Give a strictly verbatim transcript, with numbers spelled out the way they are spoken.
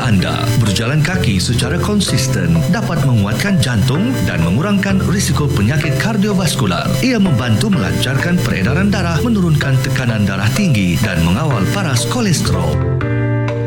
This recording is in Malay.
kepada anda. Berjalan kaki secara konsisten dapat menguatkan jantung dan mengurangkan risiko penyakit kardiovaskular. Ia membantu melancarkan peredaran darah, menurunkan tekanan darah tinggi dan mengawal paras kolesterol.